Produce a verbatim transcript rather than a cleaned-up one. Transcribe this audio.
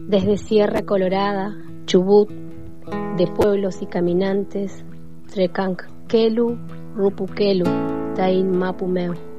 Desde Sierra Colorada, Chubut, de pueblos y caminantes, Trecanquelu, Rupuquelu, Tain Mapumeu.